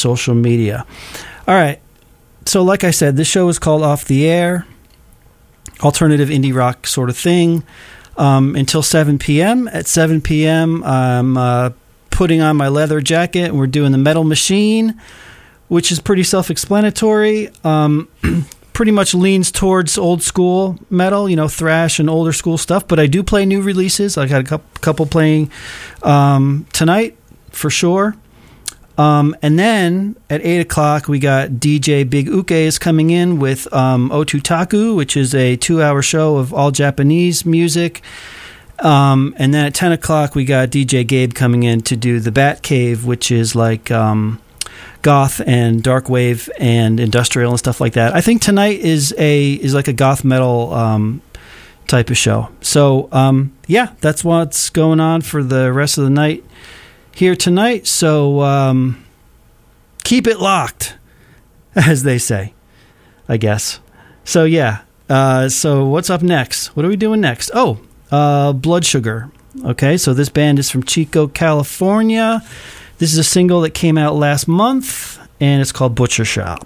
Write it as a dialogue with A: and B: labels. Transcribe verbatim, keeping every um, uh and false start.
A: social media. All right. So like I said, this show is called Off the Air, alternative indie rock sort of thing, um, until seven p.m. At seven p.m., I'm uh, putting on my leather jacket, and we're doing the Metal Machine, which is pretty self-explanatory. Um, pretty much leans towards old school metal, you know, thrash and older school stuff, but I do play new releases. I got a couple playing um, tonight, for sure. Um, and then at eight o'clock, we got D J Big Uke is coming in with um, Otutaku, which is a two-hour show of all Japanese music. Um, and then at ten o'clock, we got D J Gabe coming in to do the Bat Cave, which is like um, goth and dark wave and industrial and stuff like that. I think tonight is a is like a goth metal um, type of show. So um, yeah, that's what's going on for the rest of the night here tonight, so um, keep it locked, as they say, I guess. So yeah, uh, so what's up next? What are we doing next? Oh, uh, Blood Sugar. Okay, so this band is from Chico, California. This is a single that came out last month, and it's called Butcher Shop.